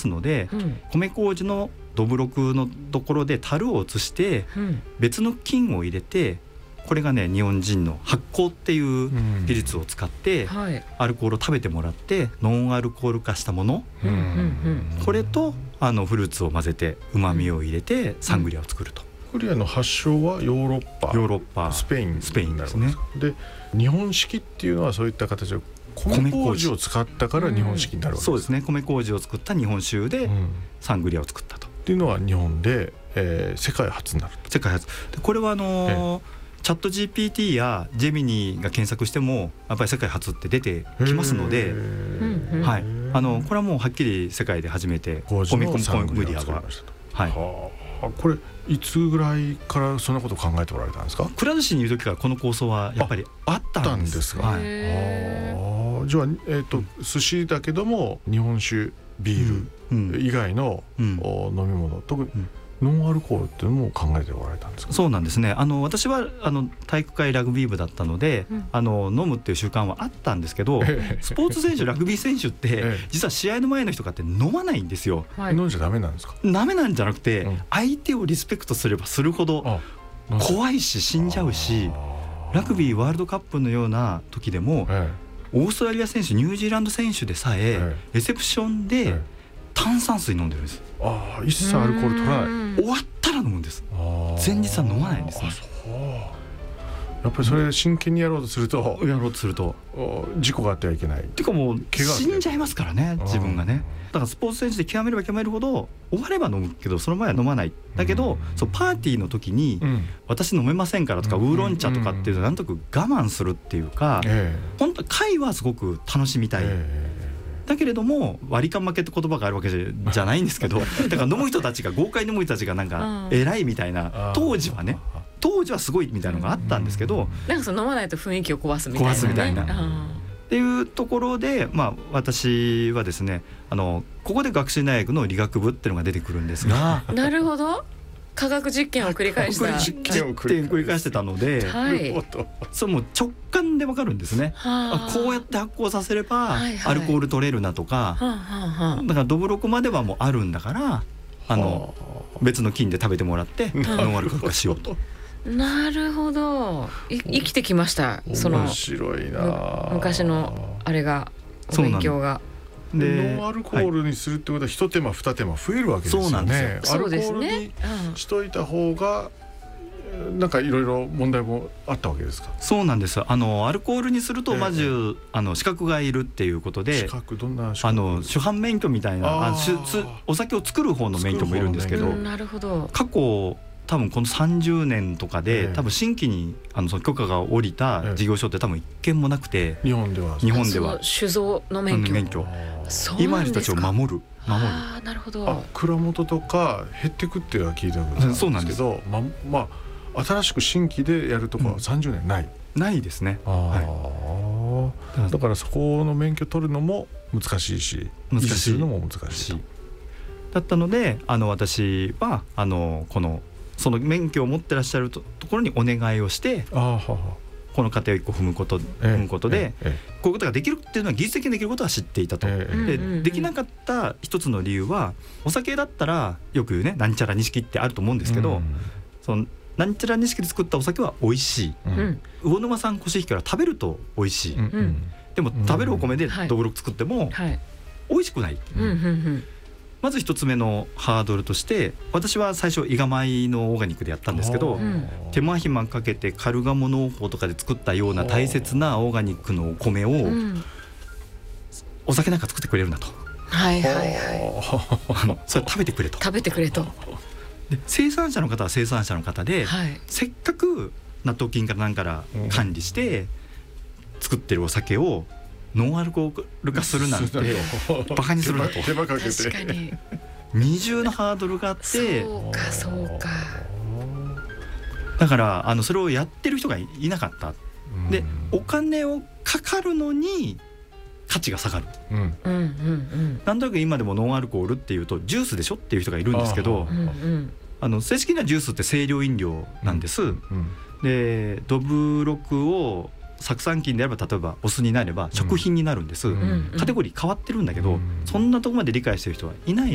ますので、米麹のどぶろくのところで樽を移して別の菌を入れて、これがね日本人の発酵っていう技術を使ってアルコールを食べてもらってノンアルコール化したもの、これとフルーツを混ぜてうまみを入れてサングリアを作ると。 サングリアの発祥はヨーロッパスペインですね。 で日本式っていうのはそういった形で米麹を使ったから日本式になるわけですか。 そうですね、米麹を作った日本酒でサングリアを作ったと、 っていうのは日本で、世界初になる。 世界初で、これはチャット GPT やジェミニが検索してもやっぱり世界初って出てきますので、はい、これはもうはっきり世界で初めて米麹がはい、 これいつぐらいからそんなことを考えておられたんですか。 くら寿司にいる時からこの構想はやっぱりあったんですか。はい、じゃあ、寿司だけども日本酒ビール以外の、飲み物、特にノンアルコールっていうのも考えておられたんですか。 そうなんですね。私は体育会ラグビー部だったので、飲むっていう習慣はあったんですけど、スポーツ選手ラグビー選手って、実は試合の前の日とかって飲まないんですよ。 飲んじゃダメなんですか。 ダメなんじゃなくて、相手をリスペクトすればするほど怖いし死んじゃうし、ラグビーワールドカップのような時でも、オーストラリア選手ニュージーランド選手でさえ、レセプションで炭酸水飲んでるんです。 一切アルコール取らない。 終わったら飲むんです。前日は飲まないんですね。 やっぱりそれ真剣にやろうとすると事故があってはいけない。 っていうかもう死んじゃいますからね、自分がね。だからスポーツ選手で極めれば極めるほど終われば飲むけど、その前は飲まない。だけど、そうパーティーの時に、私飲めませんからとか、ウーロン茶とかっていうのはなんとなく我慢するっていうか、本当会はすごく楽しみたい。だけれども割り勘負けって言葉があるわけじゃないんですけど、だから飲む人たちが豪快に飲む人たちがなんか偉いみたいな、当時はすごいみたいなのがあったんですけど、 なんか飲まないと雰囲気を壊すみたいな、 っていうところで、私はですね、ここで学習大学の理学部っていうのが出てくるんですがなるほど、科学実験を繰り返した繰り返してたので、そうもう直感で分かるんですね。こうやって発酵させればアルコール取れるなとか、だからどぶろくまではもうあるんだから、別の菌で食べてもらってノンアルコール化しようと。 なるほど、生きてきました。その面白いな。 昔のあれが、お勉強が。 ノンアルコールにするってことは一手間二手間増えるわけですよね。アルコールにしといた方がなんかいろいろ問題もあったわけですか。 そうなんです。アルコールにするとまず、資格がいるっていうことで、 資格、どんな資格？ 主犯免許みたいな、お酒を作る方の免許もいるんですけど、 なるほど。 過去多分この30年とかで、多分新規にその許可が下りた事業所って多分一件もなくて、 日本では酒造の免許、 今の人たちを守る。 なるほど。 蔵元とか減ってくっていうのは聞いたことなんですけど、新しく新規でやるとこは30年ないですね。 だからそこの免許取るのも難しいし、維持するのも難しいだったので、私はその免許を持ってらっしゃるところにお願いをして、この過程を一個踏むことで、こういうことができるっていうのは技術的にできることは知っていたと。できなかった一つの理由は、お酒だったらよく言うね、なんちゃら錦ってあると思うんですけど、そのなんちゃら錦で作ったお酒は美味しい、魚沼産コシヒカリは食べると美味しい、でも食べるお米でどぶろく作っても美味しくない。まず一つ目のハードルとして、私は最初伊賀米のオーガニックでやったんですけど、手間暇かけてカルガモ農法とかで作ったような大切なオーガニックのお米を、お酒なんか作ってくれるなと、それ食べてくれと。で生産者の方は生産者の方で、せっかく納豆菌から何から管理して作ってるお酒をノンアルコール化するなんてバカにするなと。 手間かけて。 確かに二重のハードルがあって、 そうか。 だからそれをやってる人がいなかった。でお金をかかるのに価値が下がる。なんとなく今でもノンアルコールっていうとジュースでしょっていう人がいるんですけど、正式なジュースって清涼飲料なんです。でどぶろくを酢酸菌であれば、例えばお酢になれば食品になるんです。カテゴリー変わってるんだけど、そんなとこまで理解してる人はいない